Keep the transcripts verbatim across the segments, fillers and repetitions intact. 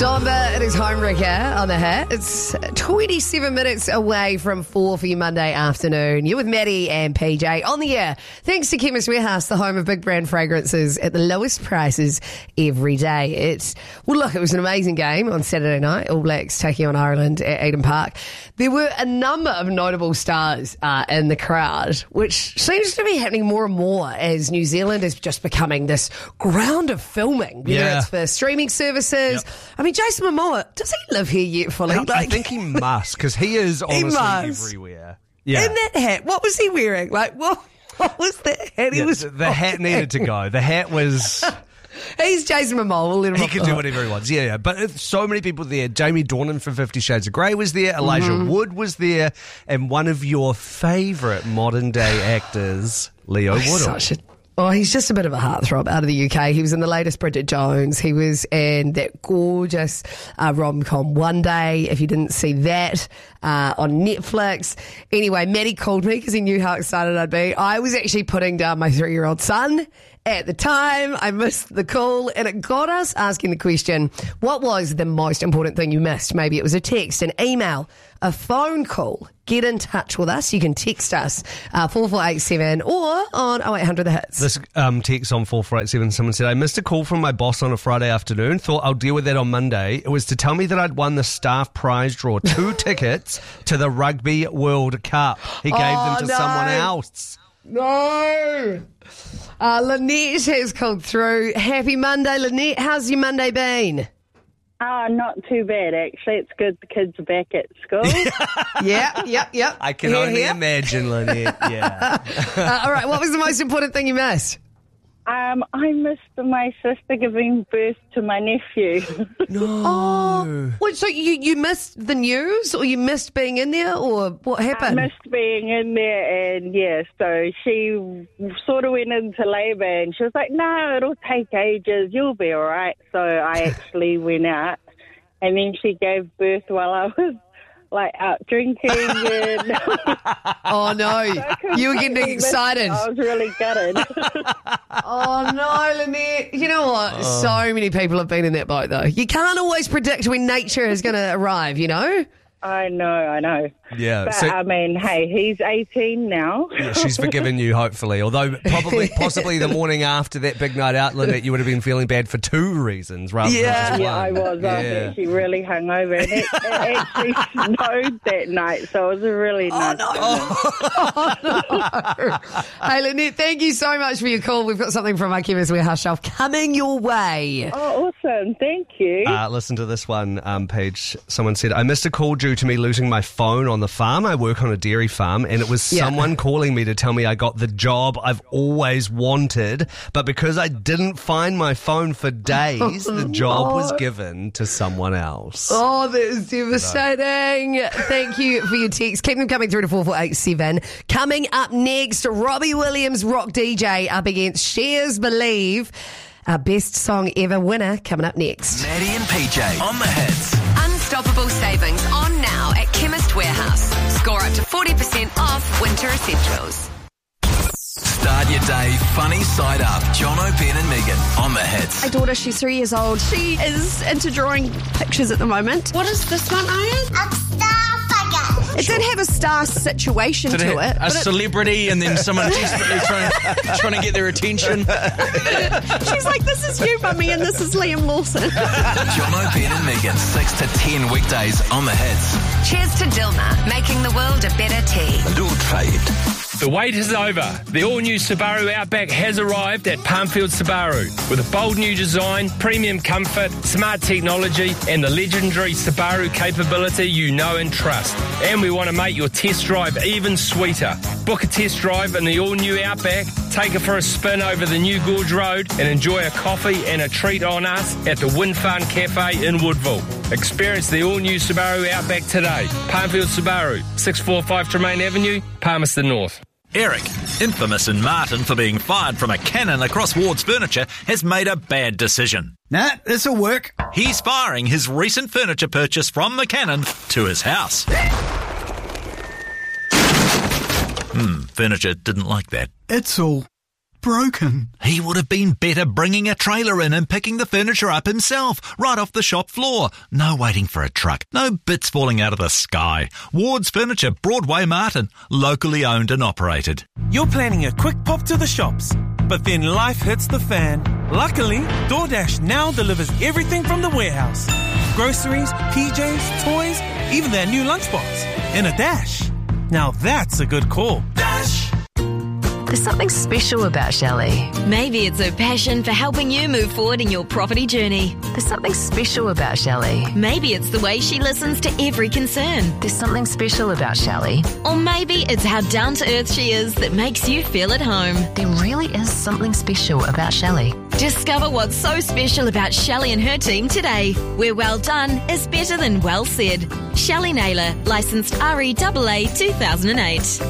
Somber, it is Homewrecker on the hit. It's twenty-seven minutes away from four for your Monday afternoon. You're with Maddie and P J on the air. Thanks to Chemist Warehouse, the home of big brand fragrances at the lowest prices every day. It's, well, look, it was an amazing game on Saturday night. All Blacks taking on Ireland at Eden Park. There were a number of notable stars uh, in the crowd, which seems to be happening more and more as New Zealand is just becoming this ground of filming, whether Yeah. it's for streaming services. Yep. I mean, Jason Momoa, does he live here yet fully? I, I think he must, because he is honestly must. everywhere. Yeah. In that hat, what was he wearing? Like, what, what was that hat? He Yeah, was the, the hat needed to go. The hat was... He's Jason Momoa. We'll let him He off can the do hook. whatever he wants. Yeah, yeah. But it's so many people there. Jamie Dornan from Fifty Shades of Grey was there. Elijah Mm-hmm. Wood was there. And one of your favourite modern-day actors, Leo Woodall. Such a Oh, he's just a bit of a heartthrob out of the U K. He was in the latest Bridget Jones. He was in that gorgeous uh, rom-com One Day, if you didn't see that, uh, on Netflix. Anyway, Maddie called me because he knew how excited I'd be. I was actually putting down my three-year-old son at the time. I missed the call, and it got us asking the question, what was the most important thing you missed? Maybe it was a text, an email, a phone call. Get in touch with us. You can text us uh, four four eight seven or on oh eight hundred the hits. This um, text on four four eight seven, someone said, I missed a call from my boss on a Friday afternoon. Thought I'll deal with that on Monday. It was to tell me that I'd won the staff prize draw, two tickets to the Rugby World Cup. He gave Oh, them to no. someone else. No. Uh, Lynette has called through. Happy Monday, Lynette. How's your Monday been? Oh, not too bad, actually. It's good the kids are back at school. Yeah, yep, yep. I can Here, only here. imagine, Lynette. Yeah. Uh, all right, what was the most important thing you missed? um, I missed my sister giving birth to my nephew. Oh, what, so you, you missed the news, or you missed being in there, or what I happened? missed being in there, and yeah, so she sort of went into labour, and she was like, no, it'll take ages, you'll be all right. So I actually went out, and then she gave birth while I was like out drinking. And Oh, no. You were getting completely missed it. excited. I was really gutted. Oh, no, Lynette. You know what? So many people have been in that boat, though. You can't always predict when nature is going to arrive, you know? I know, I know. Yeah. But So, I mean, hey, he's eighteen now. yeah, she's forgiven you, hopefully. Although probably, possibly the morning after that big night out, Lynette, you would have been feeling bad for two reasons rather Yeah. than just Yeah, I one. was. I was Yeah. actually really hungover, and it, it actually snowed that night, so it was a really nice. Hey, Lynette, thank you so much for your call. We've got something from our Chemist Warehouse shelf coming your way. Oh, awesome! Thank you. Uh, listen to this one, um, Paige. Someone said, I missed a call due to me losing my phone on the farm. I work on a dairy farm, and it was Yeah. someone calling me to tell me I got the job I've always wanted, but because I didn't find my phone for days, the job was given to someone else. Oh, that is devastating. Thank you for your text. Keep them coming through to four four eight seven. Coming up next, Robbie Williams, rock D J, up against Shears Believe. Our best song ever winner coming up next. Maddie and P J on the hits. Unstoppable savings on now at Chemist Warehouse. Score up to forty percent off winter essentials. Start your day funny side up. Jono, Ben and Megan on the hits. My daughter, she's three years old. She is into drawing pictures at the moment. What is this one, Ian? A star figure. It did have a star situation Did to it, it. a but it- celebrity and then someone desperately trying, trying to get their attention. she's like, this is you, Mummy, and this is Liam Lawson. Jono, Ben and Megan, six to ten weekdays on the hits. Cheers to Dilmah, making the world a better tea. Dual trade. The wait is over. The all-new Subaru Outback has arrived at Palmfield Subaru with a bold new design, premium comfort, smart technology and the legendary Subaru capability you know and trust. And we want to make your test drive even sweeter. Book a test drive in the all-new Outback, take it for a spin over the new Gorge Road and enjoy a coffee and a treat on us at the Wind Farm Cafe in Woodville. Experience the all-new Subaru Outback today. Palmfield Subaru, six forty-five Tremaine Avenue, Palmerston North. Eric, infamous in Martin for being fired from a cannon across Ward's Furniture, has made a bad decision. Nah, this'll work. He's firing his recent furniture purchase from the cannon to his house. Hmm, furniture didn't like that. It's all broken. He would have been better bringing a trailer in and picking the furniture up himself, right off the shop floor. No waiting for a truck, no bits falling out of the sky. Ward's Furniture, Broadway, Martin, locally owned and operated. You're planning a quick pop to the shops, but then life hits the fan. Luckily, DoorDash now delivers everything from the warehouse. Groceries, P Js, toys, even their new lunchbox. In a dash. Now that's a good call. Dash! There's something special about Shelley. Maybe it's her passion for helping you move forward in your property journey. There's something special about Shelley. Maybe it's the way she listens to every concern. There's something special about Shelley. Or maybe it's how down-to-earth she is that makes you feel at home. There really is something special about Shelley. Discover what's so special about Shelley and her team today, where well done is better than well said. Shelley Naylor, licensed R E A A two thousand eight.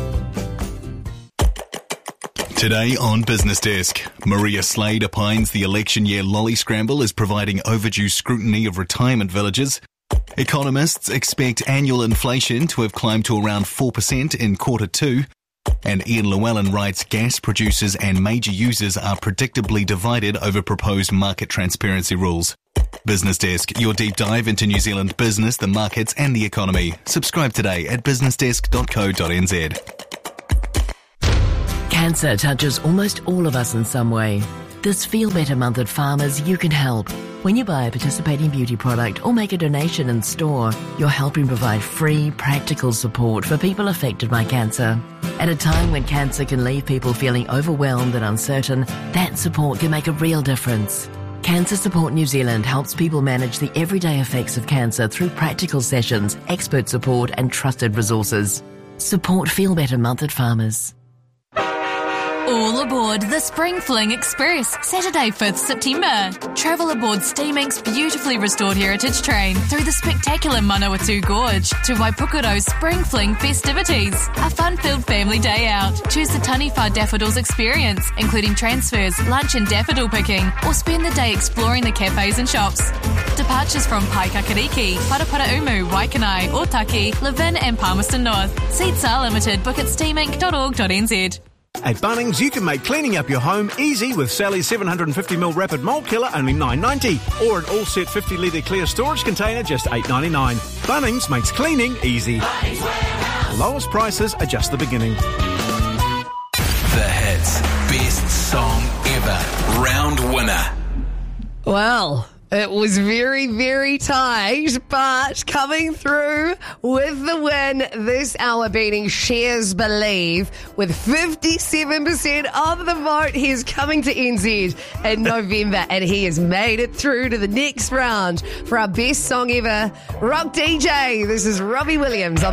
Today on Business Desk, Maria Slade opines the election year lolly scramble is providing overdue scrutiny of retirement villages. Economists expect annual inflation to have climbed to around four percent in quarter two. And Ian Llewellyn writes gas producers and major users are predictably divided over proposed market transparency rules. Business Desk, your deep dive into New Zealand business, the markets and the economy. Subscribe today at business desk dot co dot n z. Cancer touches almost all of us in some way. This Feel Better month at Farmers, you can help. When you buy a participating beauty product or make a donation in store, you're helping provide free, practical support for people affected by cancer. At a time when cancer can leave people feeling overwhelmed and uncertain, that support can make a real difference. Cancer Support New Zealand helps people manage the everyday effects of cancer through practical sessions, expert support and trusted resources. Support Feel Better month at Farmers. All aboard the Spring Fling Express, Saturday fifth September. Travel aboard Steam Incorporated's beautifully restored heritage train through the spectacular Manawatu Gorge to Waipukuro's Spring Fling festivities. A fun-filled family day out. Choose the Taniwha Daffodils experience, including transfers, lunch and daffodil picking, or spend the day exploring the cafes and shops. Departures from Paikakariki, Paraparaumu, Waikanai, Otaki, Levin and Palmerston North. Seats are limited. Book at steam inc dot org dot n z. At Bunnings, you can make cleaning up your home easy with Sally's seven hundred fifty milliliter Rapid Mold Killer only nine dollars ninety, or an all-set fifty litre clear storage container just eight dollars ninety-nine. Bunnings makes cleaning easy. Lowest prices are just the beginning. The Hits Best Song Ever Round Winner. Well, it was very, very tight, but coming through with the win this hour, beating Shares Believe with fifty-seven percent of the vote. He is coming to N Z in November, and he has made it through to the next round for our best song ever. Rock D J, this is Robbie Williams on